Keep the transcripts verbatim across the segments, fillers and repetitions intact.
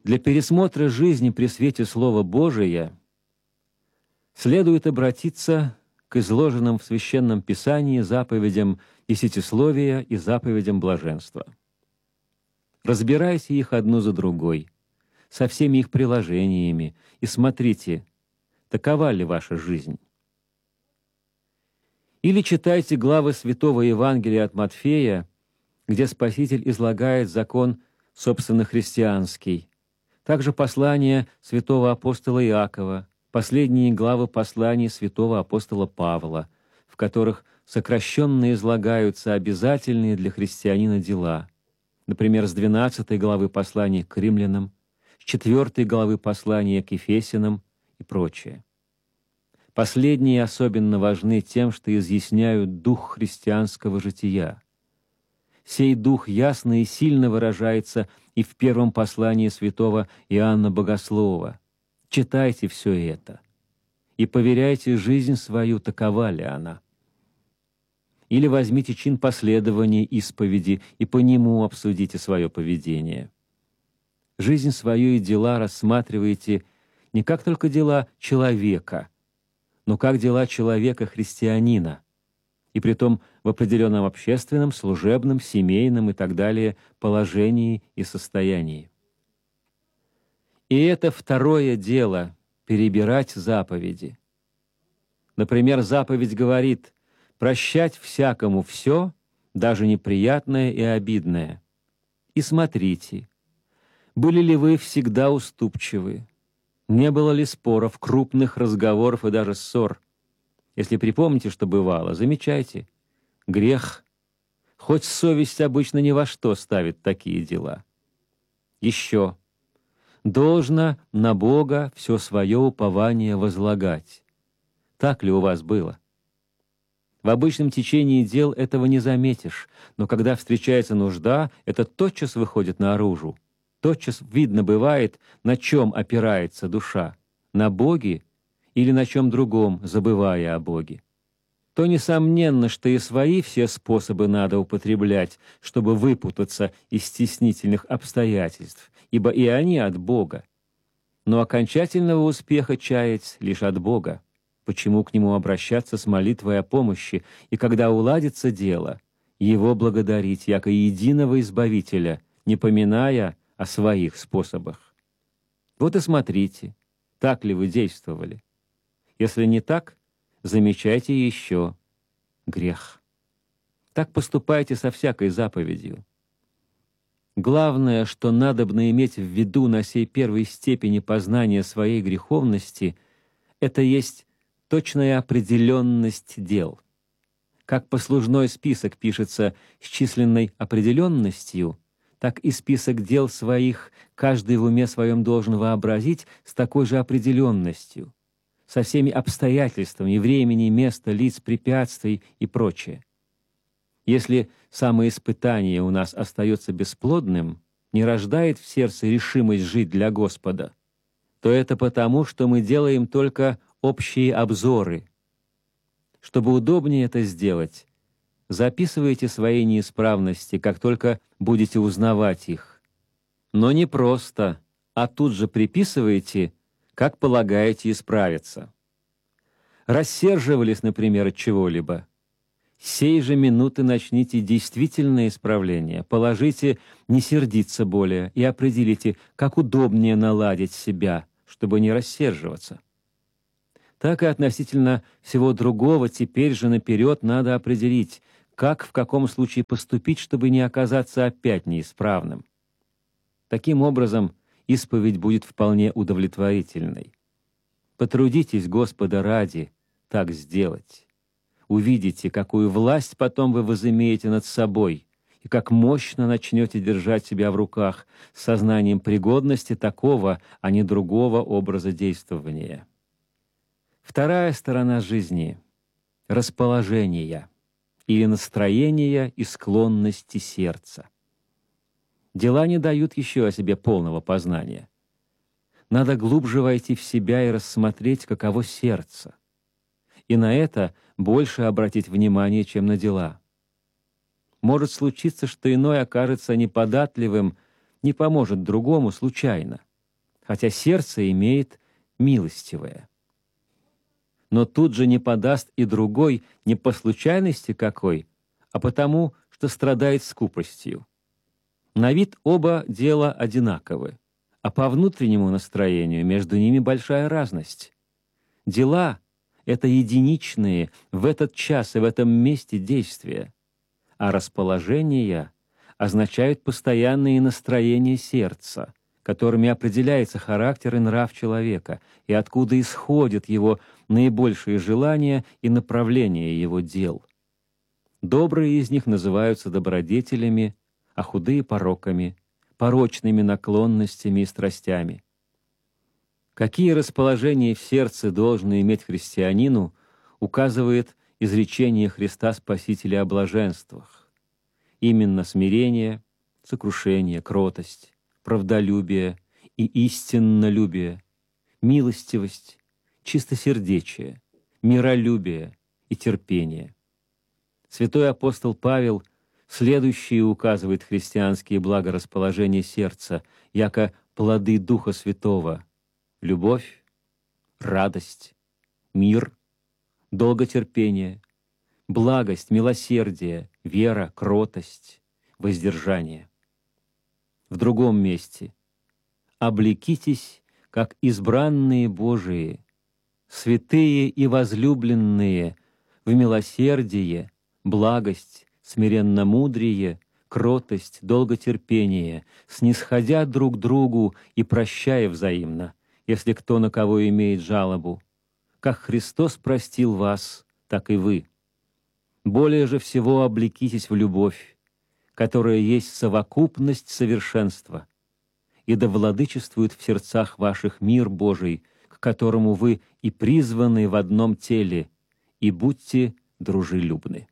Для пересмотра жизни при свете Слова Божия следует обратиться к изложенным в Священном Писании заповедям десятисловия и заповедям блаженства. Разбирайте их одну за другой, со всеми их приложениями, и смотрите, такова ли ваша жизнь. Или читайте главы Святого Евангелия от Матфея, где Спаситель излагает закон собственно христианский, также послания святого апостола Иакова, последние главы посланий святого апостола Павла, в которых сокращенно излагаются обязательные для христианина дела, например, с двенадцатой главы послания к римлянам, с четвёртой главы послания к Ефесянам и прочее. Последние особенно важны тем, что изъясняют дух христианского жития. Сей дух ясно и сильно выражается и в первом послании святого Иоанна Богослова. Читайте все это и поверяйте жизнь свою, такова ли она. Или возьмите чин последования исповеди и по нему обсудите свое поведение. Жизнь свою и дела рассматривайте не как только дела человека, но как дела человека-христианина, и притом в определенном общественном, служебном, семейном и так далее положении и состоянии. И это второе дело — перебирать заповеди. Например, заповедь говорит «прощать всякому все, даже неприятное и обидное». И смотрите, были ли вы всегда уступчивы, не было ли споров, крупных разговоров и даже ссор. Если припомните, что бывало, замечайте, грех, хоть совесть обычно ни во что ставит такие дела. Еще. Должно на Бога все свое упование возлагать. Так ли у вас было? В обычном течении дел этого не заметишь, но когда встречается нужда, это тотчас выходит наружу. Тотчас видно бывает, на чем опирается душа, на Боге или на чем другом, забывая о Боге. То несомненно, что и свои все способы надо употреблять, чтобы выпутаться из стеснительных обстоятельств, ибо и они от Бога. Но окончательного успеха чаять лишь от Бога. Почему к Нему обращаться с молитвой о помощи, и когда уладится дело, Его благодарить, яко единого Избавителя, не поминая о своих способах? Вот и смотрите, так ли вы действовали. Если не так, замечайте еще грех. Так поступайте со всякой заповедью. Главное, что надобно иметь в виду на сей первой степени познания своей греховности, это есть точная определенность дел. Как послужной список пишется с численной определенностью, так и список дел своих каждый в уме своем должен вообразить с такой же определенностью, со всеми обстоятельствами, времени, места, лиц, препятствий и прочее. Если самоиспытание у нас остается бесплодным, не рождает в сердце решимость жить для Господа, то это потому, что мы делаем только общие обзоры. Чтобы удобнее это сделать, записывайте свои неисправности, как только будете узнавать их. Но не просто, а тут же приписывайте, как полагаете исправиться. Рассерживались, например, от чего-либо. Сей же минуты начните действительное исправление, положите «не сердиться более» и определите, как удобнее наладить себя, чтобы не рассерживаться. Так и относительно всего другого теперь же наперед надо определить, как в каком случае поступить, чтобы не оказаться опять неисправным. Таким образом, исповедь будет вполне удовлетворительной. Потрудитесь Господа ради так сделать. Увидите, какую власть потом вы возымеете над собой, и как мощно начнете держать себя в руках с сознанием пригодности такого, а не другого образа действования. Вторая сторона жизни — расположения или настроения и склонности сердца. Дела не дают еще о себе полного познания. Надо глубже войти в себя и рассмотреть, каково сердце, и на это больше обратить внимание, чем на дела. Может случиться, что иной окажется неподатливым, не поможет другому случайно, хотя сердце имеет милостивое. Но тут же не подаст и другой не по случайности какой, а потому, что страдает скупостью. На вид оба дела одинаковы, а по внутреннему настроению между ними большая разность. Дела — это единичные в этот час и в этом месте действия, а расположения означают постоянные настроения сердца, которыми определяется характер и нрав человека, и откуда исходят его наибольшие желания и направления его дел. Добрые из них называются добродетелями, а худые — пороками, порочными наклонностями и страстями. Какие расположения в сердце должно иметь христианину, указывает изречение Христа Спасителя о блаженствах. Именно смирение, сокрушение, кротость, правдолюбие и истиннолюбие, милостивость, чистосердечие, миролюбие и терпение. Святой апостол Павел следующие указывает христианские благорасположения сердца, яко плоды Духа Святого: любовь, радость, мир, долготерпение, благость, милосердие, вера, кротость, воздержание. В другом месте: облекитесь, как избранные Божии, святые и возлюбленные, в милосердие, благость, смиренномудрие, кротость, долготерпение, снисходя друг другу и прощая взаимно, если кто на кого имеет жалобу. Как Христос простил вас, так и вы. Более же всего облекитесь в любовь, которая есть совокупность совершенства, и да владычествует в сердцах ваших мир Божий, к которому вы и призваны в одном теле, и будьте дружелюбны.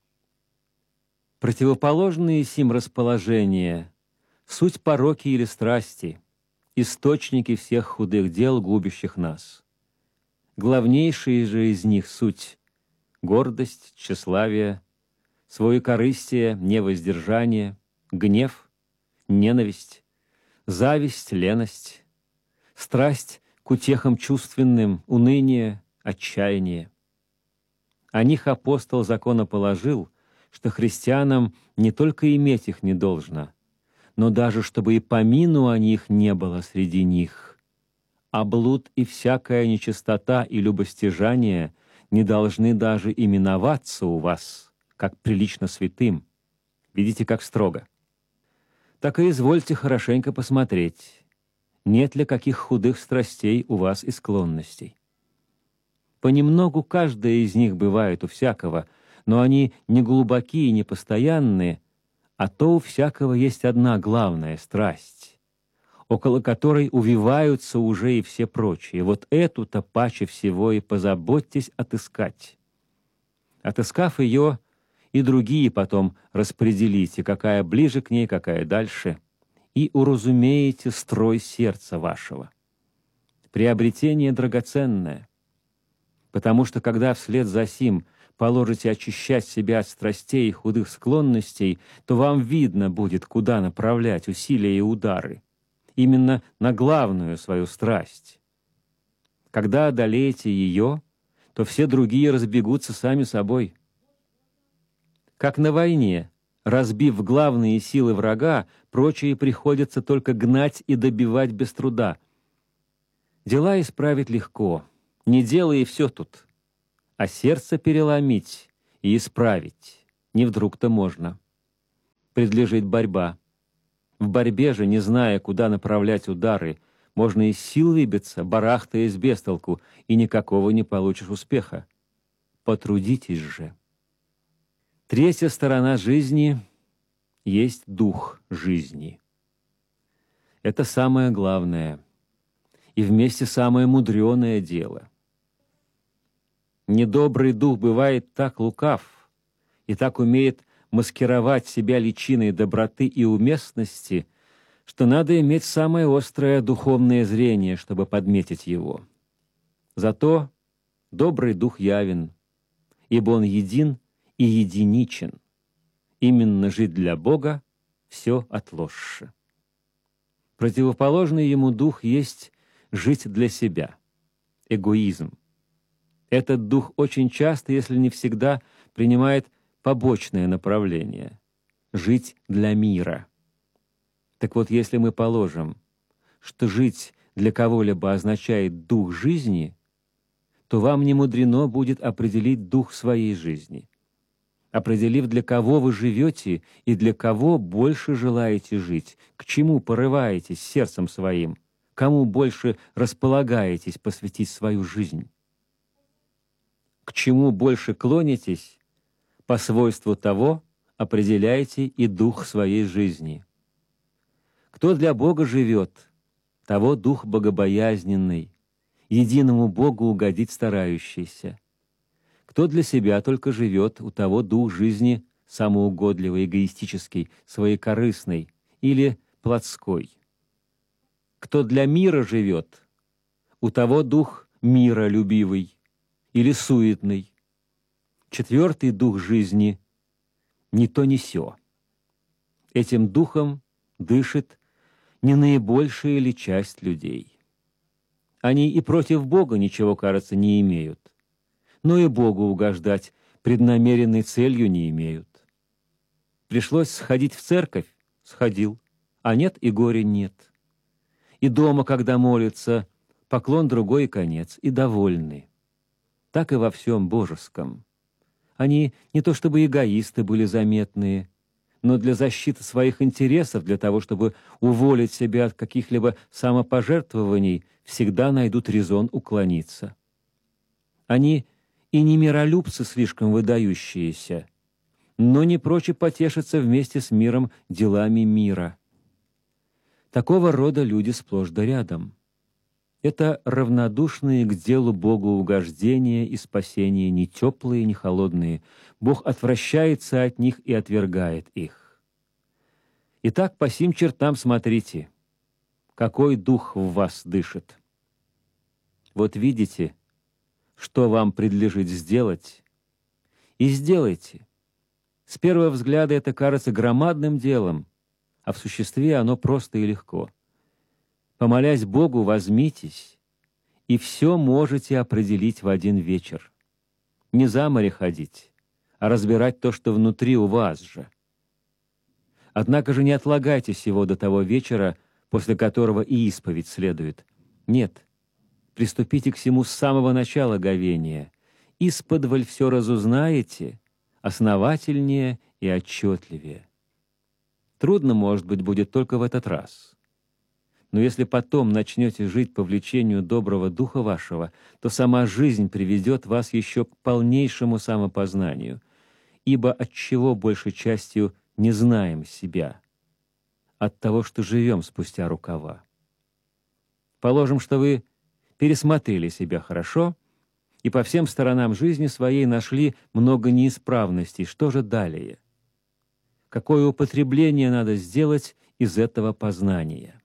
Противоположные сим расположения — суть пороки или страсти, источники всех худых дел, губящих нас. Главнейшие же из них — суть гордость, тщеславие, своекорыстие, невоздержание, гнев, ненависть, зависть, леность, страсть к утехам чувственным, уныние, отчаяние. О них апостол закона положил, что христианам не только иметь их не должно, но даже чтобы и помину о них не было среди них. А блуд и всякая нечистота и любостяжание не должны даже именоваться у вас, как прилично святым. Видите, как строго. Так и извольте хорошенько посмотреть, нет ли каких худых страстей у вас и склонностей. Понемногу каждая из них бывает у всякого, но они не глубокие и не постоянные, а то у всякого есть одна главная страсть, около которой увиваются уже и все прочие. Вот эту-то паче всего и позаботьтесь отыскать. Отыскав ее, и другие потом распределите, какая ближе к ней, какая дальше, и уразумеете строй сердца вашего. Приобретение драгоценное, потому что когда вслед за сим положите очищать себя от страстей и худых склонностей, то вам видно будет, куда направлять усилия и удары, именно на главную свою страсть. Когда одолеете ее, то все другие разбегутся сами собой. Как на войне, разбив главные силы врага, прочие приходится только гнать и добивать без труда. Дела исправить легко, не делая и все тут, а сердце переломить и исправить не вдруг-то можно. Предлежит борьба. В борьбе же, не зная, куда направлять удары, можно из сил выбиться, барахтаясь без толку, и никакого не получишь успеха. Потрудитесь же. Третья сторона жизни есть дух жизни. Это самое главное и вместе самое мудреное дело. Недобрый дух бывает так лукав и так умеет маскировать себя личиной доброты и уместности, что надо иметь самое острое духовное зрение, чтобы подметить его. Зато добрый дух явен, ибо он един и единичен. Именно жить для Бога все отложше. Противоположный ему дух есть жить для себя, эгоизм. Этот дух очень часто, если не всегда, принимает побочное направление — жить для мира. Так вот, если мы положим, что жить для кого-либо означает дух жизни, то вам не мудрено будет определить дух своей жизни. Определив, для кого вы живете и для кого больше желаете жить, к чему порываетесь сердцем своим, кому больше располагаетесь посвятить свою жизнь, к чему больше клонитесь, по свойству того определяйте и дух своей жизни. Кто для Бога живет, того дух богобоязненный, единому Богу угодить старающийся. Кто для себя только живет, у того дух жизни самоугодливый, эгоистический, своекорыстный или плотской. Кто для мира живет, у того дух миролюбивый или суетный. Четвертый дух жизни — ни то ни сё. Этим духом дышит не наибольшая ли часть людей. Они и против Бога ничего, кажется, не имеют, но и Богу угождать преднамеренной целью не имеют. Пришлось сходить в церковь — сходил, а нет и горя нет. И дома, когда молится, поклон другой конец, и довольны. Так и во всем божеском. Они не то чтобы эгоисты были заметные, но для защиты своих интересов, для того, чтобы уволить себя от каких-либо самопожертвований, всегда найдут резон уклониться. Они и не миролюбцы слишком выдающиеся, но не прочь потешиться вместе с миром делами мира. Такого рода люди сплошь да рядом. Это равнодушные к делу Богу угождения и спасения, ни теплые, ни холодные. Бог отвращается от них и отвергает их. Итак, по сим чертам смотрите, какой дух в вас дышит. Вот видите, что вам предлежит сделать, и сделайте. С первого взгляда это кажется громадным делом, а в существе оно просто и легко. Помолясь Богу, возьмитесь, и все можете определить в один вечер. Не за море ходить, а разбирать то, что внутри у вас же. Однако же не отлагайте сего до того вечера, после которого и исповедь следует. Нет, приступите к всему с самого начала говения. Исподволь все разузнаете, основательнее и отчетливее. Трудно, может быть, будет только в этот раз. Но если потом начнете жить по влечению доброго духа вашего, то сама жизнь приведет вас еще к полнейшему самопознанию, ибо от чего большей частью не знаем себя? От того, что живем спустя рукава. Положим, что вы пересмотрели себя хорошо и по всем сторонам жизни своей нашли много неисправностей. Что же далее? Какое употребление надо сделать из этого познания?